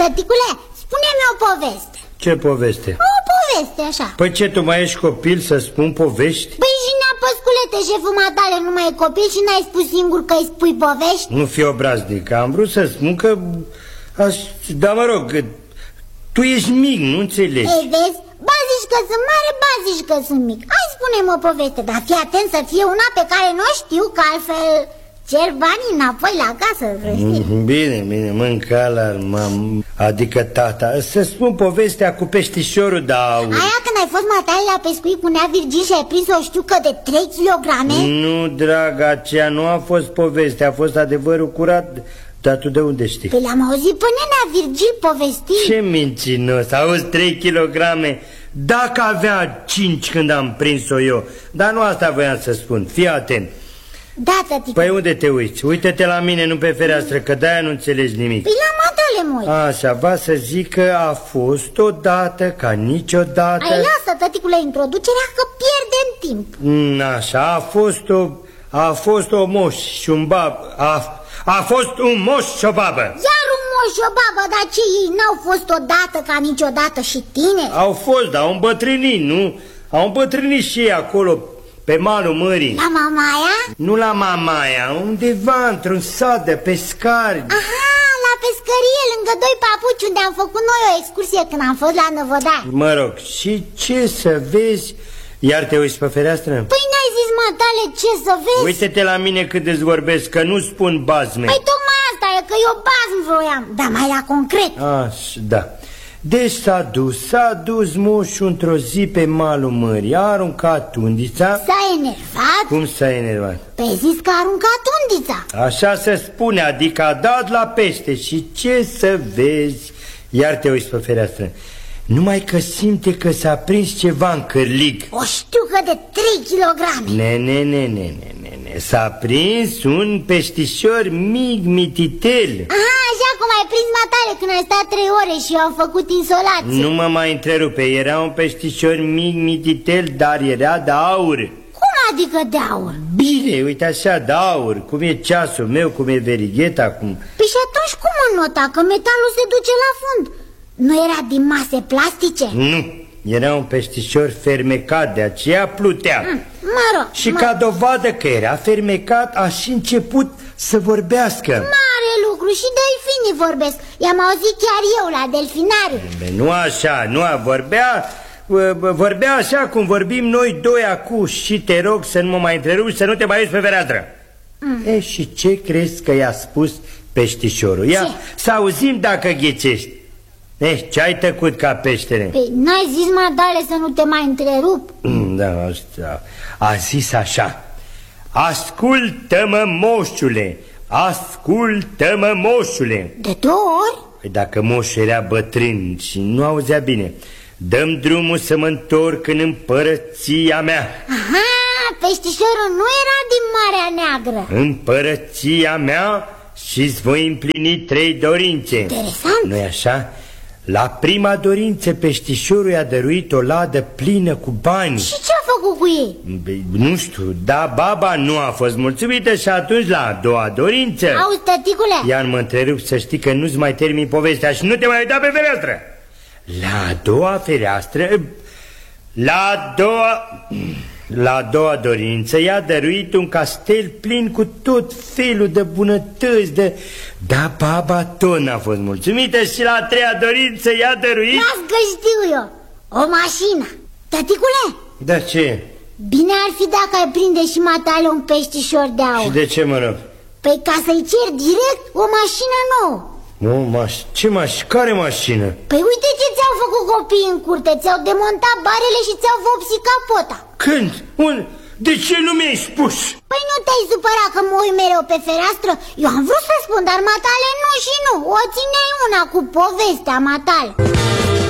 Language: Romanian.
Tăticule, spune-mi o poveste. Ce poveste? O poveste, așa. Păi ce, tu mai ești copil să spun povești? Păi și Nea Păsculete, șeful matale, nu mai e copil și n-ai spus singur că îi spui povești? Nu fi obraznic, am vrut să spun că... Da, mă rog, că tu ești mic, nu înțelegi. Ei, vezi? Ba zici că sunt mare, ba zici că sunt mic. Hai, spune-mi o poveste, dar fii atent să fie una pe care nu știu, că altfel cer banii înapoi la casă, știi? Bine, bine, mânca la mam, adică tata. Să spun povestea cu peștișorul de aur. Aia când ai fost matale la pescuit cu Nea Virgil și ai prins o știucă de 3 kg? Nu, dragă, aceea nu a fost poveste, a fost adevărul curat. Dar tu de unde știi? Păi l-am auzit pe Nea Virgil povestind. Ce mincinos, auzi, 3 kg. Dacă avea 5 când am prins-o eu. Dar nu asta voiam să spun, fii atent. Da, tătică. Păi unde te uiți? Uită-te la mine, nu pe fereastră, că de-aia nu înțelegi nimic. Păi la matale, măi. Așa, va să zic că a fost odată ca niciodată. Ai, lasă, tăticule, introducerea, că pierdem timp. Așa, a fost o moș și un bab. A fost un moș și o babă. Iar un moș și o babă, dar ce, ei n-au fost odată ca niciodată și tineri? Au fost, dar au îmbătrânit, nu? Au îmbătrânit și ei acolo, pe malul mării. La Mamaia? Nu la Mamaia, undeva într-un sat de pescari. Aha, la pescărie, lângă Doi Papuci, unde am făcut noi o excursie când am fost la Năvodar. Mă rog, și ce să vezi? Iar te uiți pe fereastră? Păi n-ai zis, matale, ce să vezi? Uite-te la mine cât îți vorbesc, că nu spun bazme. Păi tocmai asta e, că eu bazm vroiam, dar mai la concret. Așa, da. Deci s-a dus moșul într-o zi pe malul mării, a aruncat undița. S-a enervat? Cum s-a enervat? Păi zis că a aruncat undița. Așa se spune, adică a dat la pește. Și ce să vezi? Iar te uiți pe fereastră. Numai că simte că s-a prins ceva în cârlig. O știucă de 3 kg. S-a prins un peștișor mic, mititel. Aha, așa cum ai prins matale când ai stat 3 ore și eu am făcut insolație. Nu mă mai întrerupe, era un peștișor mic, mititel, dar era de aur. Cum adică de aur? Bine, uite așa, de aur. Cum e ceasul meu, cum e verigheta, cum... Păi și atunci cum îl nota, că metalul se duce la fund? Nu era din mase plastice? Nu, era un peștișor fermecat, de aceea plutea. Mă rog. Și ca dovadă că era fermecat, a și început să vorbească. Mare lucru, și delfinii vorbesc. I-am auzit chiar eu la delfinariu. Nu așa, nu vorbea așa cum vorbim noi doi acum. Și te rog să nu mă mai întrerupi, să nu te mai uiți pe fereastră. Și ce crezi că i-a spus peștișorul? Ia, să auzim dacă ghicești. Ce-ai tăcut ca peștere? Păi n-ai zis, matale, să nu te mai întrerup? Da, asta. A zis așa: ascultă-mă, moșule, ascultă-mă, moșule. De 2 ori? Păi dacă moșul era bătrân și nu auzea bine, dăm drumul să mă întorc în împărăția mea. Aha, peștișorul nu era din Marea Neagră. Împărăția mea și-ți voi împlini 3 dorințe. Interesant. Nu-i așa? La prima dorință peștișorul i-a dăruit o ladă plină cu bani. Și ce-a făcut cu ei? Nu știu, dar baba nu a fost mulțumită și atunci la a doua dorință... Auzi, tăticule? Iar mă întrerup să știi că nu-ți mai termin povestea și nu te mai uita pe fereastră. La a doua fereastră... La a doua dorință i-a dăruit un castel plin cu tot felul de bunătăți Dar baba tot n-a fost mulțumită și la a treia dorință i-a dăruit... Las că știu eu, o mașină. Tăticule? Da, ce? Bine ar fi dacă ai prinde și matale un peștișor de aur. Și de ce, mă rog? Păi ca să-i ceri direct o mașină nouă. Care mașină? Păi uite ce ți-au făcut copiii în curte. Ți-au demontat barele și ți-au vopsit capota. Când? De ce nu mi-ai spus? Păi nu te-ai supărat că mă uit mereu pe fereastră? Eu am vrut să spun, dar matale nu și nu. O țineai una cu povestea matale.